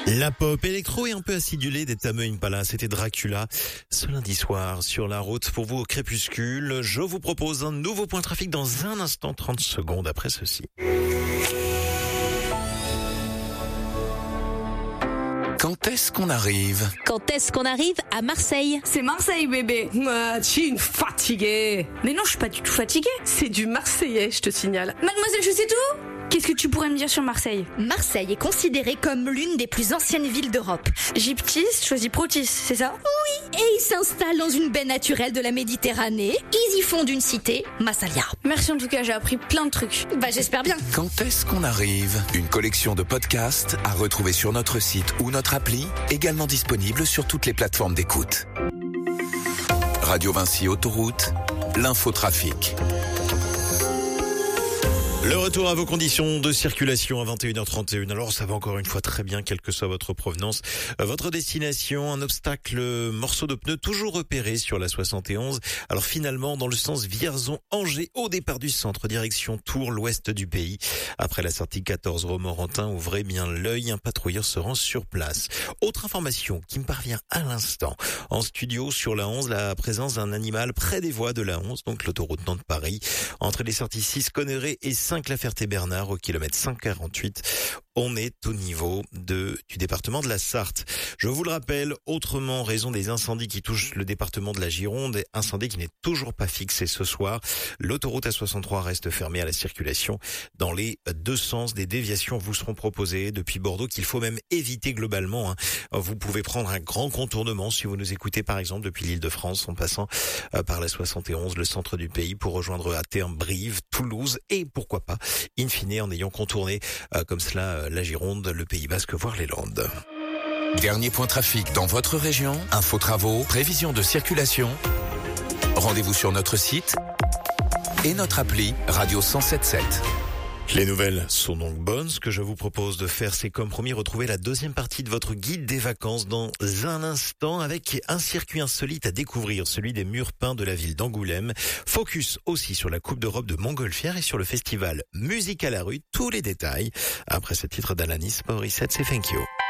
La pop électro est un peu acidulée des Tame Impala, c'était Dracula. Ce lundi soir, sur la route pour vous au crépuscule, je vous propose un nouveau point trafic dans un instant, 30 secondes après ceci. Quand est-ce qu'on arrive ? Quand est-ce qu'on arrive à Marseille ? C'est Marseille, bébé. Tu es une fatiguée. Mais non, je suis pas du tout fatiguée. C'est du marseillais, je te signale. Mademoiselle, je sais tout. Qu'est-ce que tu pourrais me dire sur Marseille ? Marseille est considérée comme l'une des plus anciennes villes d'Europe. Gyptis choisit Protis, c'est ça ? Oui, et ils s'installent dans une baie naturelle de la Méditerranée. Ils y fondent une cité, Massalia. Merci en tout cas, j'ai appris plein de trucs. Bah j'espère bien. Quand est-ce qu'on arrive ? Une collection de podcasts à retrouver sur notre site ou notre appli, également disponible sur toutes les plateformes d'écoute. Radio Vinci Autoroute, l'infotrafic. Le retour à vos conditions de circulation à 21h31. Alors ça va encore une fois très bien, quelle que soit votre provenance. Votre destination, un obstacle, morceau de pneu toujours repéré sur la 71. Alors finalement, dans le sens Vierzon-Angers, au départ du centre, direction Tours, l'ouest du pays. Après la sortie 14 Romorantin, ouvrez bien l'œil, un patrouilleur se rend sur place. Autre information qui me parvient à l'instant. En studio sur la 11, la présence d'un animal près des voies de la 11, donc l'autoroute Nantes-Paris. Entre les sorties 6 Conneré et 5 La Ferté-Bernard au kilomètre 148. On est au niveau du département de la Sarthe. Je vous le rappelle, autrement, raison des incendies qui touchent le département de la Gironde, incendie qui n'est toujours pas fixé ce soir. L'autoroute A63 reste fermée à la circulation. Dans les deux sens, des déviations vous seront proposées depuis Bordeaux qu'il faut même éviter globalement. Vous pouvez prendre un grand contournement si vous nous écoutez par exemple depuis l'Île-de-France en passant par la 71, le centre du pays pour rejoindre Athènes, Brive, Toulouse et pourquoi pas, in fine, en ayant contourné comme cela la Gironde, le Pays Basque, voire les Landes. Dernier point trafic dans votre région, info travaux, prévision de circulation. Rendez-vous sur notre site et notre appli Radio 107.7. Les nouvelles sont donc bonnes. Ce que je vous propose de faire, c'est comme promis retrouver la deuxième partie de votre guide des vacances dans un instant avec un circuit insolite à découvrir, celui des murs peints de la ville d'Angoulême. Focus aussi sur la Coupe d'Europe de Montgolfière et sur le festival Musique à la rue. Tous les détails après ce titre d'Alanis Morissette, c'est Thank You.